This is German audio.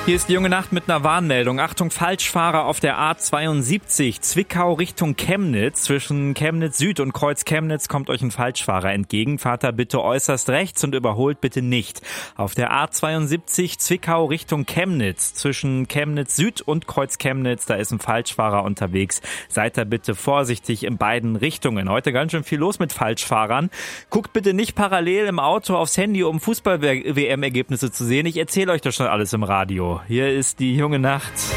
Hier ist die junge Nacht mit einer Warnmeldung. Achtung, Falschfahrer auf der A72, Zwickau Richtung Chemnitz. Zwischen Chemnitz Süd und Kreuz Chemnitz kommt euch ein Falschfahrer entgegen. Fahrt da bitte äußerst rechts und überholt bitte nicht. Auf der A72, Zwickau Richtung Chemnitz. Zwischen Chemnitz Süd und Kreuz Chemnitz, da ist ein Falschfahrer unterwegs. Seid da bitte vorsichtig in beiden Richtungen. Heute ganz schön viel los mit Falschfahrern. Guckt bitte nicht parallel im Auto aufs Handy, um Fußball-WM-Ergebnisse zu sehen. Ich erzähle euch das schon alles im Radio. Hier ist die junge Nacht.